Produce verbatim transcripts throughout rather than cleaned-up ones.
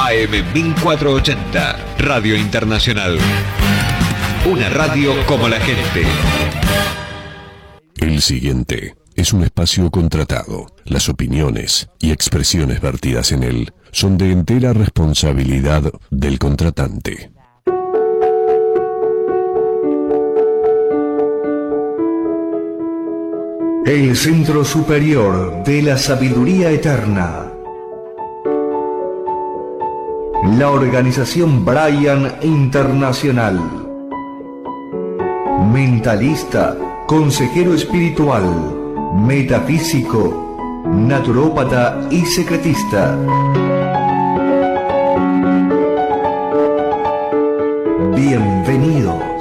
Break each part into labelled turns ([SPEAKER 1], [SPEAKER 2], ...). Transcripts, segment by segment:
[SPEAKER 1] A M mil cuatrocientos ochenta, Radio Internacional. Una radio como la gente.
[SPEAKER 2] El siguiente es un espacio contratado. Las opiniones y expresiones vertidas en él son de entera responsabilidad del contratante.
[SPEAKER 3] El Centro Superior de la Sabiduría Eterna. La organización Brian Internacional. Mentalista, consejero espiritual, metafísico, naturópata y secretista. Bienvenidos.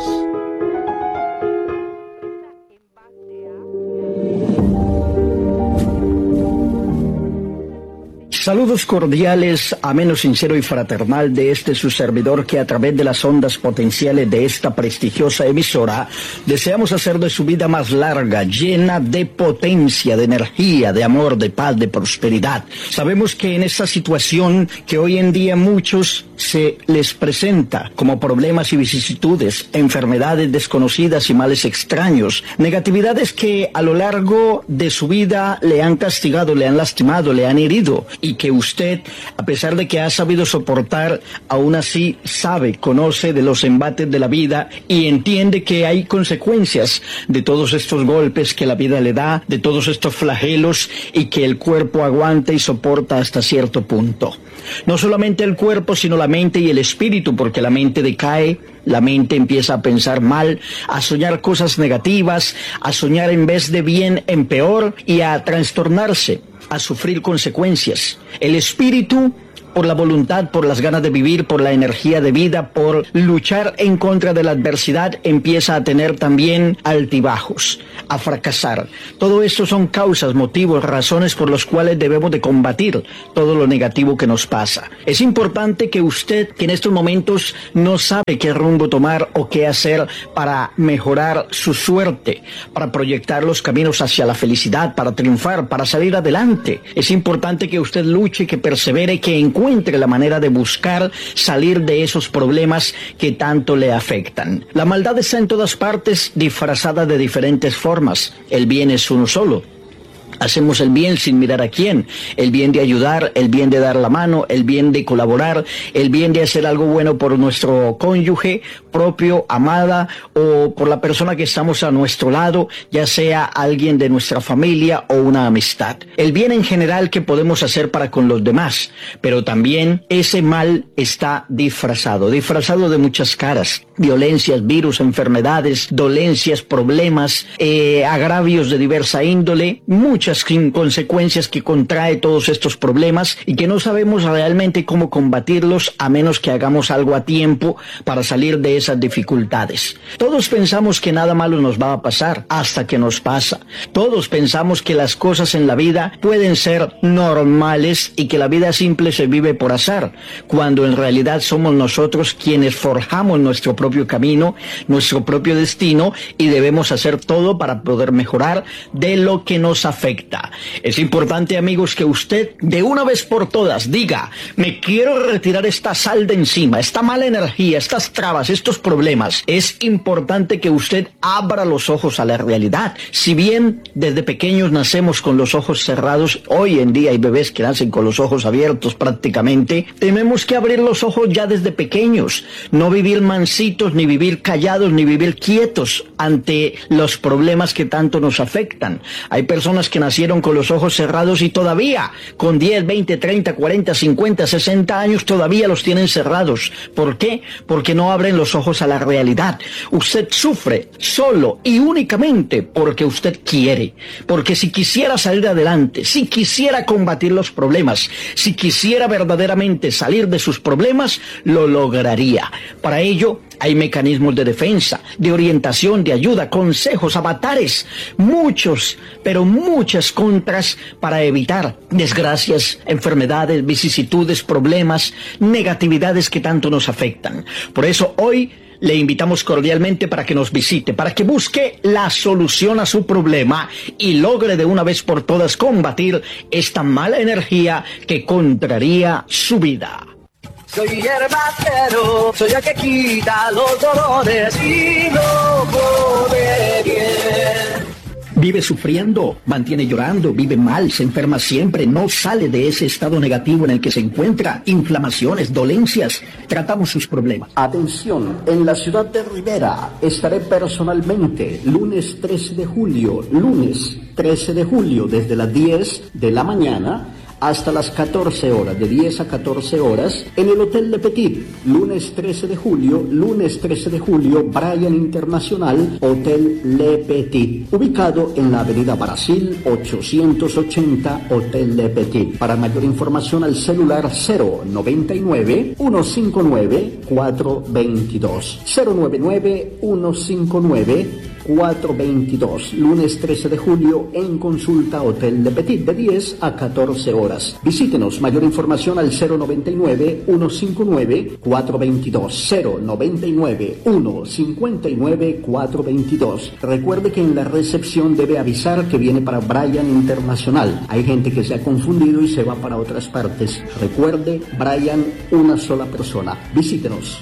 [SPEAKER 4] Saludos cordiales, ameno, sincero y fraternal de este su servidor que a través de las ondas potenciales de esta prestigiosa emisora deseamos hacer de su vida más larga, llena de potencia, de energía, de amor, de paz, de prosperidad. Sabemos que en esta situación que hoy en día muchos se les presenta como problemas y vicisitudes, enfermedades desconocidas y males extraños, negatividades que a lo largo de su vida le han castigado, le han lastimado, le han herido, y que usted, a pesar de que ha sabido soportar, aún así sabe, conoce de los embates de la vida y entiende que hay consecuencias de todos estos golpes que la vida le da, de todos estos flagelos, y que el cuerpo aguanta y soporta hasta cierto punto. No solamente el cuerpo, sino la mente y el espíritu, porque la mente decae, la mente empieza a pensar mal, a soñar cosas negativas, a soñar en vez de bien en peor y a trastornarse, a sufrir consecuencias. El espíritu, por la voluntad, por las ganas de vivir, por la energía de vida, por luchar en contra de la adversidad, empieza a tener también altibajos, a fracasar. Todo esto son causas, motivos, razones por los cuales debemos de combatir todo lo negativo que nos pasa. Es importante que usted, que en estos momentos no sabe qué rumbo tomar o qué hacer para mejorar su suerte, para proyectar los caminos hacia la felicidad, para triunfar, para salir adelante, es importante que usted luche, que persevere, que encuentre encuentre la manera de buscar salir de esos problemas que tanto le afectan. La maldad está en todas partes, disfrazada de diferentes formas. El bien es uno solo. Hacemos el bien sin mirar a quién, el bien de ayudar, el bien de dar la mano, el bien de colaborar, el bien de hacer algo bueno por nuestro cónyuge propio, amada, o por la persona que estamos a nuestro lado, ya sea alguien de nuestra familia o una amistad. El bien en general que podemos hacer para con los demás, pero también ese mal está disfrazado, disfrazado de muchas caras, violencias, virus, enfermedades, dolencias, problemas, eh, agravios de diversa índole, muchas consecuencias que contrae todos estos problemas y que no sabemos realmente cómo combatirlos a menos que hagamos algo a tiempo para salir de esas dificultades. Todos pensamos que nada malo nos va a pasar hasta que nos pasa. Todos pensamos que las cosas en la vida pueden ser normales y que la vida simple se vive por azar, cuando en realidad somos nosotros quienes forjamos nuestro propio camino, nuestro propio destino, y debemos hacer todo para poder mejorar de lo que nos afecta. Es importante, amigos, que usted de una vez por todas diga: me quiero retirar esta sal de encima, esta mala energía, estas trabas, estos problemas. Es importante que usted abra los ojos a la realidad. Si bien desde pequeños nacemos con los ojos cerrados, hoy en día hay bebés que nacen con los ojos abiertos prácticamente. Tenemos que abrir los ojos ya desde pequeños, no vivir mansitos, ni vivir callados, ni vivir quietos ante los problemas que tanto nos afectan. Hay personas que nacieron con los ojos cerrados y todavía con diez, veinte, treinta, cuarenta, cincuenta, sesenta años todavía los tienen cerrados. ¿Por qué? Porque no abren los ojos a la realidad. Usted sufre solo y únicamente porque usted quiere. Porque si quisiera salir adelante, si quisiera combatir los problemas, si quisiera verdaderamente salir de sus problemas, lo lograría. Para ello hay mecanismos de defensa, de orientación, de ayuda, consejos, avatares, muchos, pero muchas contras para evitar desgracias, enfermedades, vicisitudes, problemas, negatividades que tanto nos afectan. Por eso hoy le invitamos cordialmente para que nos visite, para que busque la solución a su problema y logre de una vez por todas combatir esta mala energía que contraría su vida.
[SPEAKER 5] Soy hierbacero, soy el que quita los dolores y no come bien.
[SPEAKER 4] Vive sufriendo, mantiene llorando, vive mal, se enferma siempre, no sale de ese estado negativo en el que se encuentra, inflamaciones, dolencias, tratamos sus problemas. Atención, en la ciudad de Rivera estaré personalmente, lunes trece de julio, lunes trece de julio, desde las diez de la mañana hasta las catorce horas, de diez a catorce horas, en el Hotel Le Petit, lunes trece de julio, lunes trece de julio, Bryan Internacional, Hotel Le Petit, ubicado en la avenida Brasil ochocientos ochenta, Hotel Le Petit. Para mayor información al celular cero noventa y nueve, ciento cincuenta y nueve, cuatrocientos veintidós, cero noventa y nueve, ciento cincuenta y nueve, cuatrocientos veintidós, lunes trece de julio en consulta Hotel Le Petit de diez a catorce horas. Visítenos, mayor información al cero noventa y nueve, ciento cincuenta y nueve, cuatrocientos veintidós, cero noventa y nueve, ciento cincuenta y nueve, cuatrocientos veintidós. Recuerde que en la recepción debe avisar que viene para Bryan Internacional. Hay gente que se ha confundido y se va para otras partes. Recuerde, Bryan, una sola persona. Visítenos.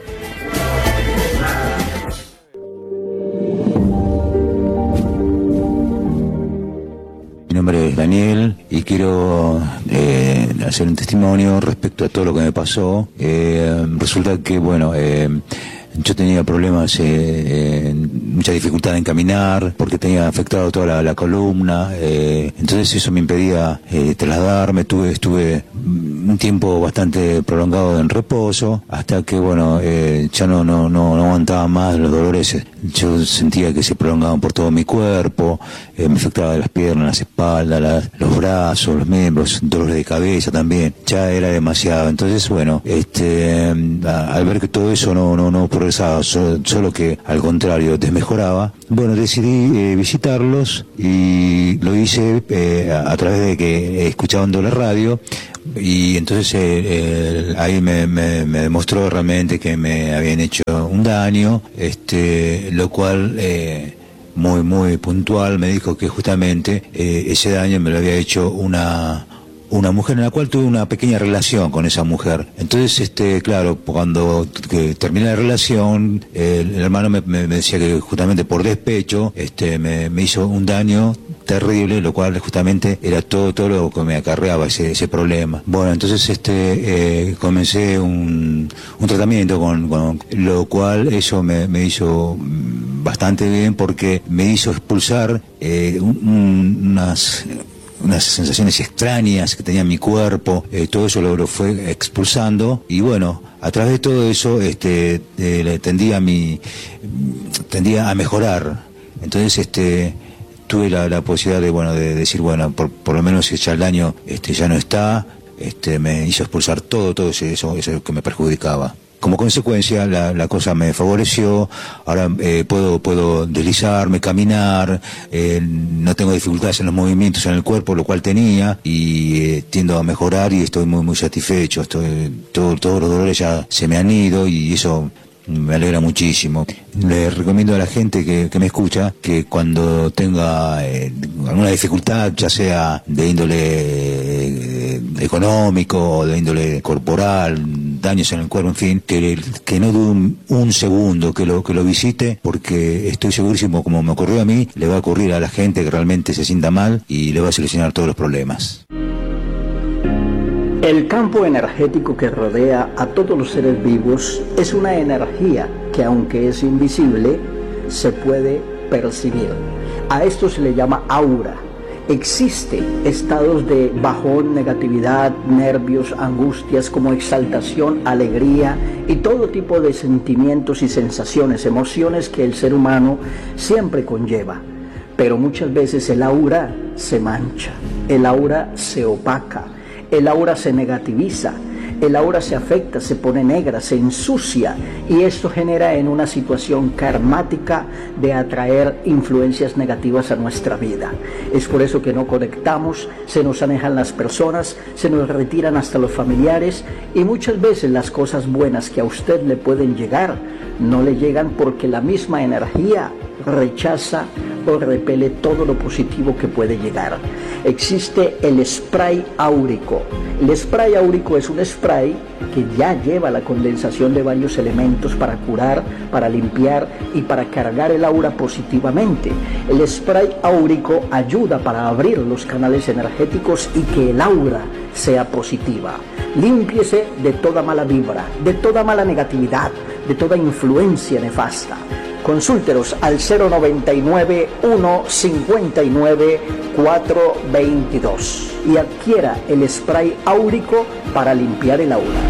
[SPEAKER 6] Mi nombre es Daniel y quiero eh, hacer un testimonio respecto a todo lo que me pasó. Eh, resulta que, bueno, eh, yo tenía problemas, eh, eh, mucha dificultad en caminar, porque tenía afectado toda la, la columna, eh, entonces eso me impedía eh, trasladarme. Tuve, estuve un tiempo bastante prolongado en reposo, hasta que, bueno, eh, ya no, no, no, no aguantaba más los dolores. Yo sentía que se prolongaban por todo mi cuerpo, eh, me afectaba las piernas, las espaldas, la, los brazos, los miembros, dolores de cabeza también. Ya era demasiado. Entonces, bueno, este, a, al ver que todo eso no, no, no progresaba, solo, solo que al contrario desmejoraba, bueno, decidí eh, visitarlos, y lo hice eh, a, a través de que escuchando la radio. Y entonces eh, eh, ahí me, me, me demostró realmente que me habían hecho un daño, este, lo cual eh, muy muy puntual me dijo que justamente eh, ese daño me lo había hecho una una mujer en la cual tuve una pequeña relación con esa mujer. Entonces, este, claro, cuando que terminé la relación, el, el hermano me, me, me decía que justamente por despecho, este, me, me hizo un daño terrible, lo cual justamente era todo todo lo que me acarreaba ese, ese problema. Bueno, entonces este eh, comencé un, un tratamiento con, con lo cual eso me, me hizo bastante bien, porque me hizo expulsar eh, un, un, unas unas sensaciones extrañas que tenía en mi cuerpo, eh, todo eso lo, lo fue expulsando, y bueno, a través de todo eso este eh, tendía a mi tendía a mejorar. Entonces este tuve la, la posibilidad de, bueno, de decir, bueno, por, por lo menos ya el daño este, ya no está, este, me hizo expulsar todo, todo eso, eso, eso que me perjudicaba. Como consecuencia, la, la cosa me favoreció. Ahora eh, puedo puedo deslizarme, caminar, eh, no tengo dificultades en los movimientos en el cuerpo, lo cual tenía, y eh, tiendo a mejorar, y estoy muy muy satisfecho. Estoy, todo, todos los dolores ya se me han ido, y eso me alegra muchísimo. Le recomiendo a la gente que, que me escucha que cuando tenga eh, alguna dificultad, ya sea de índole eh, económico o de índole corporal, daños en el cuerpo, en fin, que, que no dude un, un segundo, que lo, que lo visite, porque estoy segurísimo, como me ocurrió a mí, le va a ocurrir a la gente que realmente se sienta mal, y le va a solucionar todos los problemas.
[SPEAKER 4] El campo energético que rodea a todos los seres vivos es una energía que, aunque es invisible, se puede percibir. A esto se le llama aura. Existen estados de bajón, negatividad, nervios, angustias, como exaltación, alegría y todo tipo de sentimientos y sensaciones, emociones que el ser humano siempre conlleva. Pero muchas veces el aura se mancha, el aura se opaca, el aura se negativiza, el aura se afecta, se pone negra, se ensucia, y esto genera en una situación karmática de atraer influencias negativas a nuestra vida. Es por eso que no conectamos, se nos alejan las personas, se nos retiran hasta los familiares, y muchas veces las cosas buenas que a usted le pueden llegar no le llegan, porque la misma energía rechaza o repele todo lo positivo que puede llegar. Existe el spray áurico. El spray áurico es un spray que ya lleva la condensación de varios elementos para curar, para limpiar y para cargar el aura positivamente. El spray áurico ayuda para abrir los canales energéticos y que el aura sea positiva. Límpiese de toda mala vibra, de toda mala negatividad, de toda influencia nefasta. Consúltenos al cero noventa y nueve, uno cincuenta y nueve, cuatro veintidós y adquiera el spray áurico para limpiar el aura.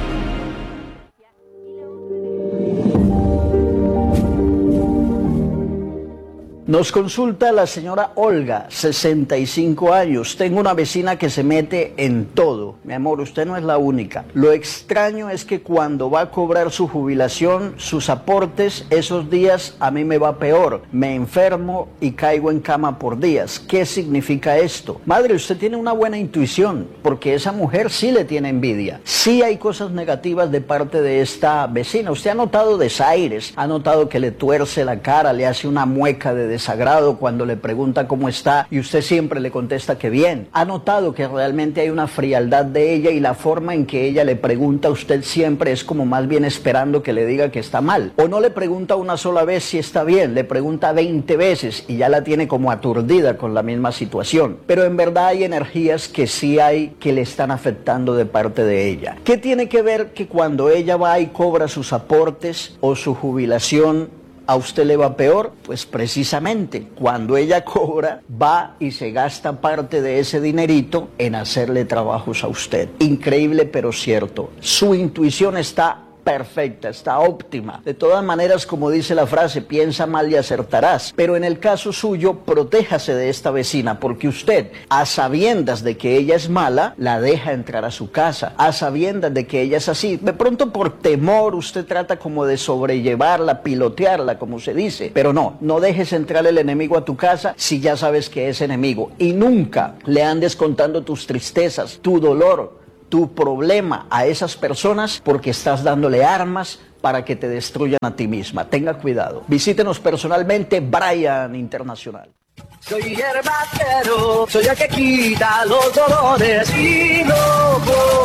[SPEAKER 4] Nos consulta la señora Olga, sesenta y cinco años. Tengo una vecina que se mete en todo. Mi amor, usted no es la única. Lo extraño es que cuando va a cobrar su jubilación, sus aportes, esos días a mí me va peor. Me enfermo y caigo en cama por días. ¿Qué significa esto? Madre, usted tiene una buena intuición, porque esa mujer sí le tiene envidia. Sí hay cosas negativas de parte de esta vecina. Usted ha notado desaires, ha notado que le tuerce la cara, le hace una mueca de desagrado cuando le pregunta cómo está y usted siempre le contesta que bien. Ha notado que realmente hay una frialdad de ella y la forma en que ella le pregunta a usted siempre es como más bien esperando que le diga que está mal. O no le pregunta una sola vez si está bien, le pregunta veinte veces y ya la tiene como aturdida con la misma situación. Pero en verdad hay energías que sí hay que le están afectando de parte de ella. ¿Qué tiene que ver que cuando ella va y cobra sus aportes o su jubilación a usted le va peor? Pues precisamente cuando ella cobra, va y se gasta parte de ese dinerito en hacerle trabajos a usted. Increíble pero cierto. Su intuición está perfecta, está óptima. De todas maneras, como dice la frase, piensa mal y acertarás. Pero en el caso suyo, protéjase de esta vecina, porque usted, a sabiendas de que ella es mala, la deja entrar a su casa. A sabiendas de que ella es así, de pronto por temor, usted trata como de sobrellevarla, pilotearla, como se dice. Pero no, no dejes entrar el enemigo a tu casa si ya sabes que es enemigo. Y nunca le andes contando tus tristezas, tu dolor, tu problema a esas personas porque estás dándole armas para que te destruyan a ti misma. Tenga cuidado. Visítenos personalmente, Brian Internacional.
[SPEAKER 5] Soy herbatero, soy el que quita los dolores y no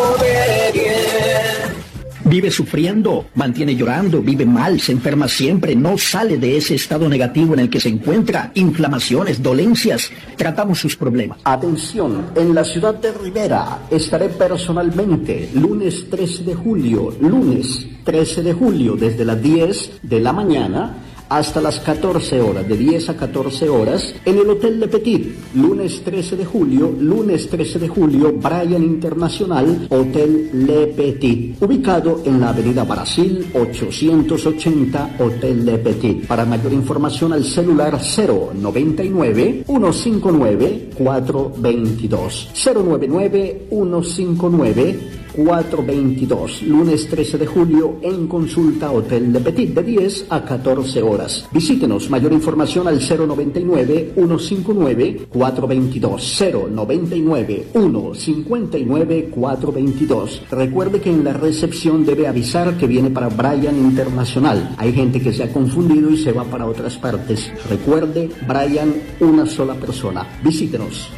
[SPEAKER 5] come bien.
[SPEAKER 4] Vive sufriendo, mantiene llorando, vive mal, se enferma siempre, no sale de ese estado negativo en el que se encuentra, inflamaciones, dolencias, tratamos sus problemas. Atención, en la ciudad de Rivera estaré personalmente lunes trece de julio, lunes trece de julio desde las diez de la mañana hasta las catorce horas, de diez a catorce horas, en el Hotel Le Petit, lunes trece de julio, lunes trece de julio, Brian Internacional, Hotel Le Petit, ubicado en la avenida Brasil ochocientos ochenta, Hotel Le Petit. Para mayor información al celular cero noventa y nueve, uno cinco nueve, cuatro veintidós, cero noventa y nueve, uno cinco nueve, cuatro veintidós, lunes trece de julio en consulta Hotel Le Petit de diez a catorce horas. Visítenos, mayor información al cero noventa y nueve, uno cinco nueve, cuatro veintidós, cero noventa y nueve, uno cincuenta y nueve, cuatro veintidós. Recuerde que en la recepción debe avisar que viene para Brian Internacional. Hay gente que se ha confundido y se va para otras partes. Recuerde, Brian, una sola persona. Visítenos.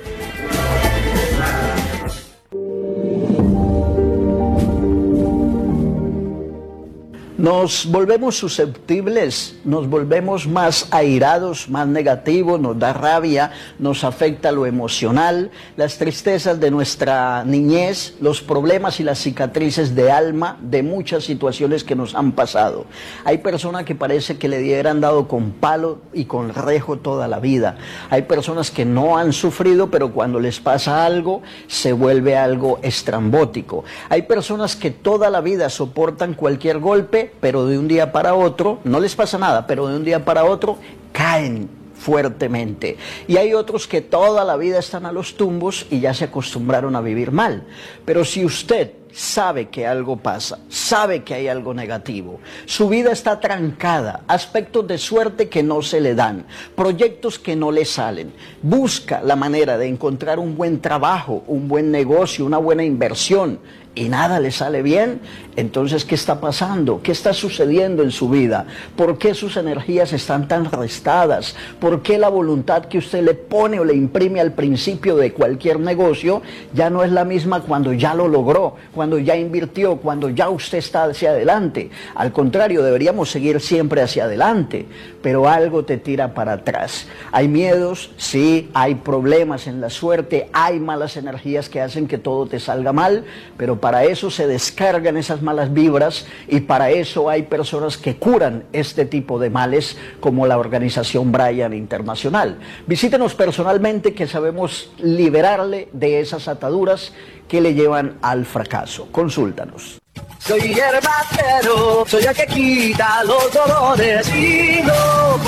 [SPEAKER 4] Nos volvemos susceptibles, nos volvemos más airados, más negativos, nos da rabia, nos afecta lo emocional, las tristezas de nuestra niñez, los problemas y las cicatrices de alma de muchas situaciones que nos han pasado. Hay personas que parece que le hubieran dado con palo y con rejo toda la vida. Hay personas que no han sufrido, pero cuando les pasa algo, se vuelve algo estrambótico. Hay personas que toda la vida soportan cualquier golpe, pero de un día para otro, no les pasa nada, pero de un día para otro caen fuertemente. Y hay otros que toda la vida están a los tumbos y ya se acostumbraron a vivir mal. Pero si usted sabe que algo pasa, sabe que hay algo negativo. Su vida está trancada, aspectos de suerte que no se le dan, proyectos que no le salen. Busca la manera de encontrar un buen trabajo, un buen negocio, una buena inversión, y nada le sale bien. Entonces, ¿qué está pasando? ¿Qué está sucediendo en su vida? ¿Por qué sus energías están tan restadas? ¿Por qué la voluntad que usted le pone o le imprime al principio de cualquier negocio ya no es la misma cuando ya lo logró, cuando ya invirtió, cuando ya usted está hacia adelante? Al contrario, deberíamos seguir siempre hacia adelante, pero algo te tira para atrás. Hay miedos, sí, hay problemas en la suerte, hay malas energías que hacen que todo te salga mal, pero para eso se descargan esas malas vibras y para eso hay personas que curan este tipo de males, como la organización Brian Internacional. Visítenos personalmente, que sabemos liberarle de esas ataduras que le llevan al fracaso. Consúltanos.
[SPEAKER 5] Soy hierbacero, soy el que quita los dolores y no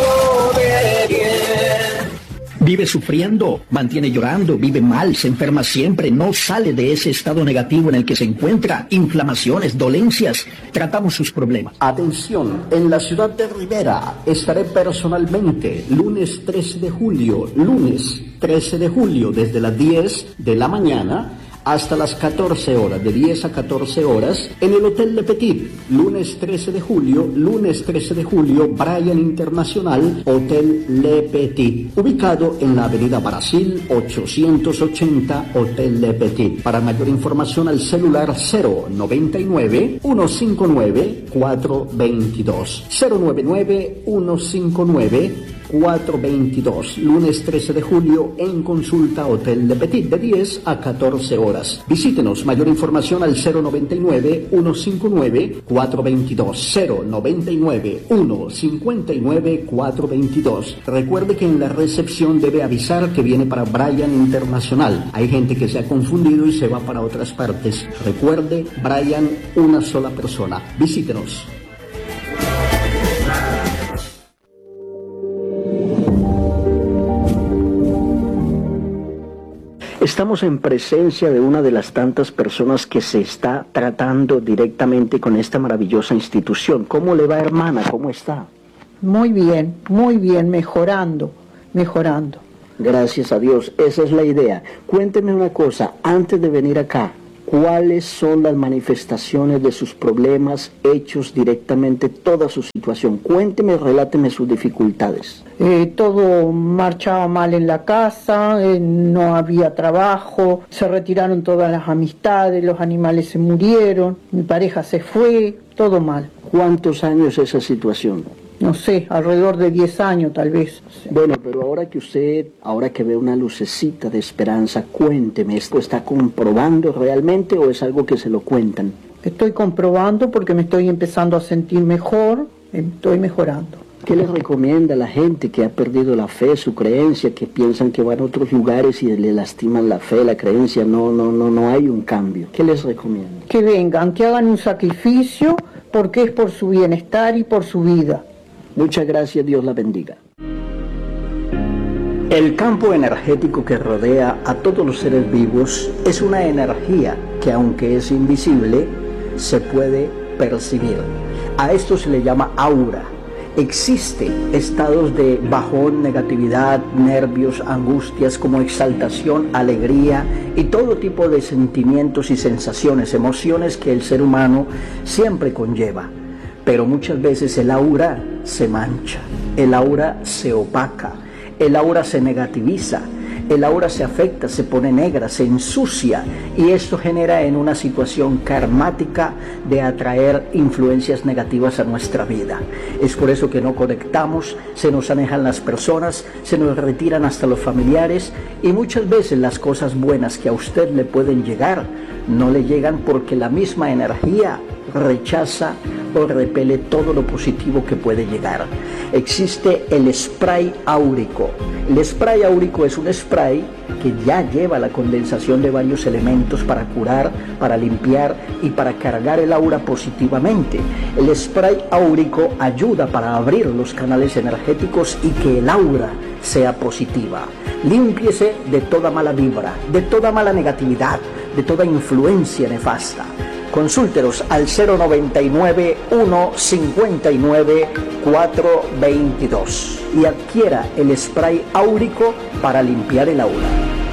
[SPEAKER 5] pone bien.
[SPEAKER 4] Vive sufriendo, mantiene llorando, vive mal, se enferma siempre, no sale de ese estado negativo en el que se encuentra, inflamaciones, dolencias. Tratamos sus problemas. Atención, en la ciudad de Rivera estaré personalmente lunes trece de julio, lunes trece de julio, desde las diez de la mañana hasta las catorce horas, de diez a catorce horas, en el Hotel Le Petit. Lunes trece de julio, lunes trece de julio, Brian Internacional, Hotel Le Petit, ubicado en la avenida Brasil ochocientos ochenta, Hotel Le Petit. Para mayor información al celular cero noventa y nueve, ciento cincuenta y nueve, cuatrocientos veintidós, cero noventa y nueve, ciento cincuenta y nueve, cuatrocientos veintidós. Lunes trece de julio en consulta Hotel Le Petit, de diez a catorce horas. Visítenos, mayor información al cero noventa y nueve, ciento cincuenta y nueve, cuatrocientos veintidós, cero noventa y nueve, ciento cincuenta y nueve, cuatrocientos veintidós. Recuerde que en la recepción debe avisar que viene para Brian Internacional. Hay gente que se ha confundido y se va para otras partes. Recuerde, Brian, una sola persona. Visítenos. Estamos en presencia de una de las tantas personas que se está tratando directamente con esta maravillosa institución. ¿Cómo le va, hermana? ¿Cómo está?
[SPEAKER 7] Muy bien, muy bien, mejorando, mejorando.
[SPEAKER 4] Gracias a Dios, esa es la idea. Cuénteme una cosa, antes de venir acá, ¿cuáles son las manifestaciones de sus problemas hechos directamente toda su situación? Cuénteme, reláteme sus dificultades.
[SPEAKER 7] Eh, todo marchaba mal en la casa, eh, no había trabajo, se retiraron todas las amistades, los animales se murieron, mi pareja se fue, todo mal.
[SPEAKER 4] ¿Cuántos años esa situación?
[SPEAKER 7] No sé, alrededor de diez años tal vez. No sé.
[SPEAKER 4] Bueno, pero ahora que usted, ahora que ve una lucecita de esperanza, cuénteme, ¿esto está comprobando realmente o es algo que se lo cuentan?
[SPEAKER 7] Estoy comprobando porque me estoy empezando a sentir mejor, estoy mejorando.
[SPEAKER 4] ¿Qué les recomienda a la gente que ha perdido la fe, su creencia, que piensan que van a otros lugares y le lastiman la fe, la creencia? No, no, no, no hay un cambio. ¿Qué les recomienda?
[SPEAKER 7] Que vengan, que hagan un sacrificio porque es por su bienestar y por su vida.
[SPEAKER 4] Muchas gracias, Dios la bendiga. El campo energético que rodea a todos los seres vivos es una energía que, aunque es invisible, se puede percibir. A esto se le llama aura. Existen estados de bajón, negatividad, nervios, angustias, como exaltación, alegría y todo tipo de sentimientos y sensaciones, emociones que el ser humano siempre conlleva. Pero muchas veces el aura se mancha, el aura se opaca, el aura se negativiza, el aura se afecta, se pone negra, se ensucia, y esto genera en una situación karmática de atraer influencias negativas a nuestra vida. Es por eso que no conectamos, se nos alejan las personas, se nos retiran hasta los familiares, y muchas veces las cosas buenas que a usted le pueden llegar no le llegan porque la misma energía rechaza o repele todo lo positivo que puede llegar. Existe el spray áurico. El spray áurico es un spray que ya lleva la condensación de varios elementos para curar, para limpiar y para cargar el aura positivamente. El spray áurico ayuda para abrir los canales energéticos y que el aura sea positiva. Límpiese de toda mala vibra, de toda mala negatividad, de toda influencia nefasta. Consúltenos al cero noventa y nueve, uno cincuenta y nueve, cuatro veintidós y adquiera el spray áurico para limpiar el aula.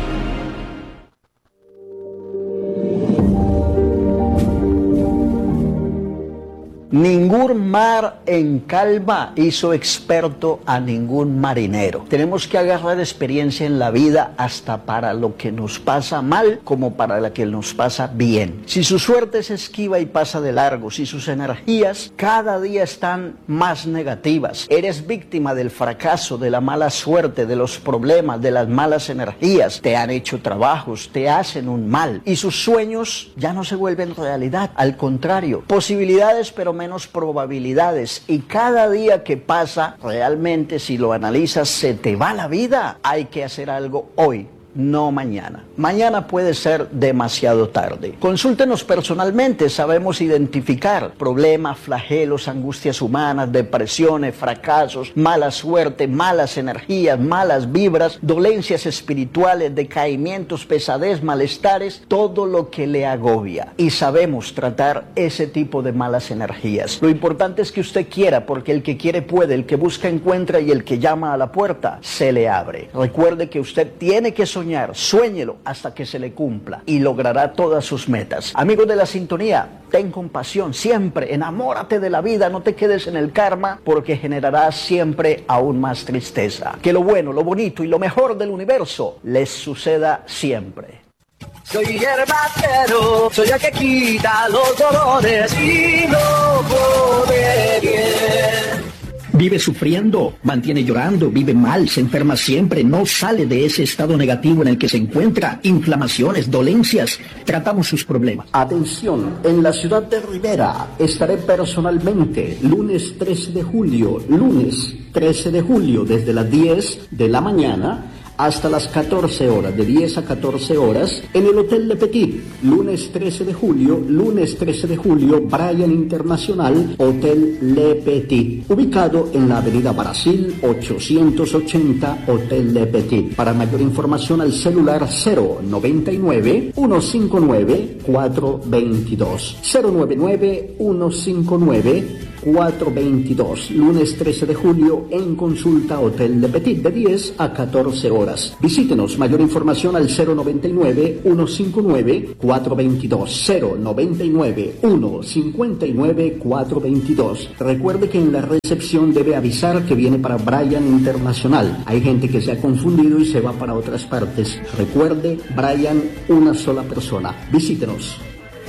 [SPEAKER 4] Ningún mar en calma hizo experto a ningún marinero. Tenemos que agarrar experiencia en la vida hasta para lo que nos pasa mal como para lo que nos pasa bien. Si su suerte se esquiva y pasa de largo, si sus energías cada día están más negativas, eres víctima del fracaso, de la mala suerte, de los problemas, de las malas energías, te han hecho trabajos, te hacen un mal y sus sueños ya no se vuelven realidad. Al contrario, posibilidades pero menos menos probabilidades y cada día que pasa realmente, si lo analizas, se te va la vida. Hay que hacer algo hoy, no mañana. Mañana puede ser demasiado tarde. Consúltenos personalmente, sabemos identificar problemas, flagelos, angustias humanas, depresiones, fracasos, mala suerte, malas energías, malas vibras, dolencias espirituales, decaimientos, pesadez, malestares, todo lo que le agobia. Y sabemos tratar ese tipo de malas energías. Lo importante es que usted quiera, porque el que quiere puede, el que busca encuentra y el que llama a la puerta se le abre. Recuerde que usted tiene que soñar. Suéñelo hasta que se le cumpla y logrará todas sus metas. Amigos de la sintonía, ten compasión siempre, enamórate de la vida, no te quedes en el karma porque generarás siempre aún más tristeza. Que lo bueno, lo bonito y lo mejor del universo les suceda siempre.
[SPEAKER 5] Soy hierbacero, soy el que quita los dolores y no pone bien.
[SPEAKER 4] Vive sufriendo, mantiene llorando, vive mal, se enferma siempre, no sale de ese estado negativo en el que se encuentra, inflamaciones, dolencias, tratamos sus problemas. Atención, en la ciudad de Rivera estaré personalmente lunes trece de julio, lunes trece de julio desde las diez de la mañana hasta las catorce horas, de diez a catorce horas, en el Hotel Le Petit, lunes trece de julio, lunes trece de julio, Bryan Internacional, Hotel Le Petit, ubicado en la avenida Brasil ochocientos ochenta, Hotel Le Petit. Para mayor información al celular cero noventa y nueve, uno cincuenta y nueve, cuatro veintidós, cero noventa y nueve, uno cincuenta y nueve, cuatro veintidós, lunes trece de julio en consulta Hotel Le Petit de diez a catorce horas. Visítenos, mayor información al cero noventa y nueve, uno cincuenta y nueve, cuatro veintidós, cero noventa y nueve, uno cincuenta y nueve, cuatro veintidós. Recuerde que en la recepción debe avisar que viene para Bryan Internacional. Hay gente que se ha confundido y se va para otras partes. Recuerde, Bryan, una sola persona. Visítenos.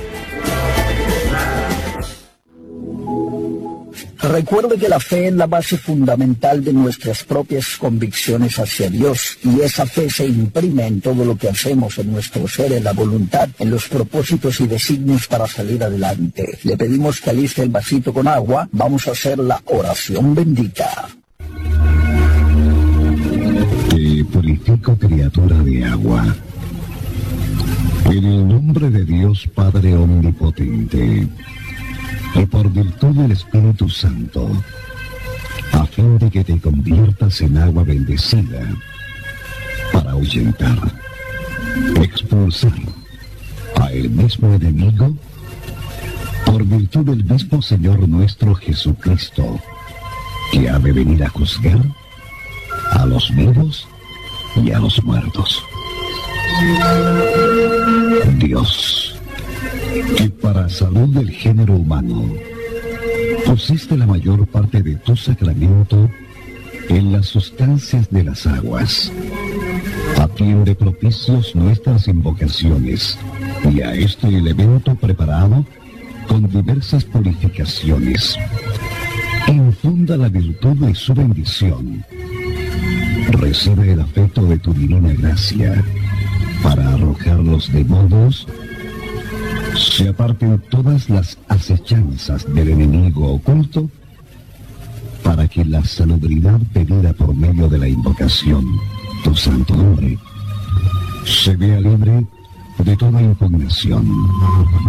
[SPEAKER 4] Recuerde que la fe es la base fundamental de nuestras propias convicciones hacia Dios y esa fe se imprime en todo lo que hacemos, en nuestro ser, en la voluntad, en los propósitos y designios para salir adelante. Le pedimos que aliste el vasito con agua, vamos a hacer la oración bendita.
[SPEAKER 2] Te purifico, criatura de agua, en el nombre de Dios Padre Omnipotente, y por virtud del Espíritu Santo, a fin de que te conviertas en agua bendecida, para ahuyentar, expulsar a el mismo enemigo, por virtud del mismo Señor nuestro Jesucristo, que ha de venir a juzgar a los vivos y a los muertos. Dios, que para salud del género humano pusiste la mayor parte de tu sacramento en las sustancias de las aguas, atiende propicios nuestras invocaciones y a este elemento preparado con diversas purificaciones. Infunda la virtud de su bendición. Recibe el afecto de tu divina gracia para arrojar los demonios, se aparten todas las acechanzas del enemigo oculto, para que la salubridad pedida por medio de la invocación, tu santo nombre, se vea libre de toda impugnación.